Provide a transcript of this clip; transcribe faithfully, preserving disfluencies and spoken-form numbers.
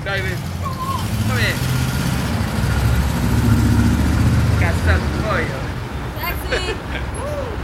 David. Come here. Got something for you. Taxi!